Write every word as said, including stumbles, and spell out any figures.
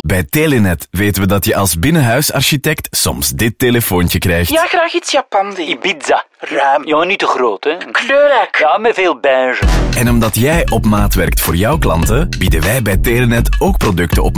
Bij Telenet weten we dat je als binnenhuisarchitect soms dit telefoontje krijgt. Ja, graag iets Japandi. Ibiza. Ruim. Ja, niet te groot, hè. Kleurrijk. Ja, met veel beige. En omdat jij op maat werkt voor jouw klanten, bieden wij bij Telenet ook producten op